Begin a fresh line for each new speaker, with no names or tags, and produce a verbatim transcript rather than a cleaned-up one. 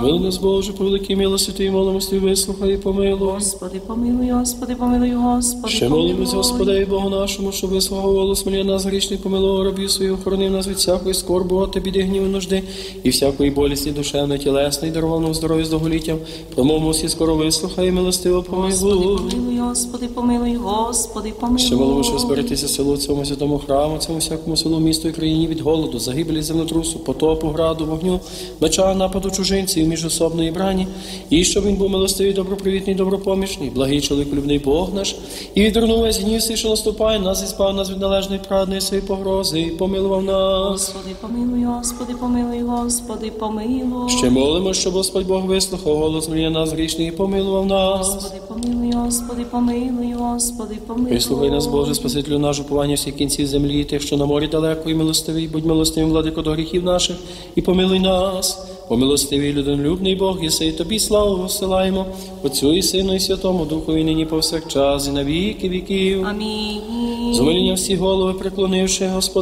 Помилуй нас, Боже, по великій милості Твоїй, молимості, вислухай і помилуй.
Господи, помилуй, Господи, помилуй, Господи,
Ще молимось, Господи, і Богу нашому, щоб вислухав голос моління нас грішний, помилував рабів своїх, охоронив нас від всякої скорботи, біди, гніву, нужди і всякої болісті душевної, тілесної, дарував нам здоров'я з довголіттям. Промовимо всі, скоро вислухай і милостиво помилуй.
помилуй, Господи, помилуй, Господи, помилуй.
Ще молимо, щоб зберегтися силу цьому святому храму, цьому всякому селу, місту і країні від голоду, загибелі землетрусу, потопу, граду, вогню, меча, нападу чужинців, міжособної брані, і щоб він був милостивий, добропривітний, добропомічний, благий чоловіколюбний Бог наш, і відвернув весь гнів свій, що наступає на нас, і спав нас від належної праведної своєї погрози, і помилував нас.
Господи, помилуй, Господи, помилуй, Господи, помилуй.
Ще молимо, щоб Господь Бог вислухав голос моління нас грішних і помилував нас.
Господи, помилуй, Господи, помилуй, Господи, помилуй.
Вислухай нас, Боже, Спасителю наш, уповання всіх кінців землі, і тих, що на морі далеко, і милостивий, будь милостивим, владико, до гріхів наших, і помилуй нас. О милостивий, людинолюбний Бог, єси, і тобі славу посилаємо, Отцю і Сину, і Святому Духу, і нині повсякчас, і на віки віків.
Амінь.
З умилінням всі голови преклонивши, Господи,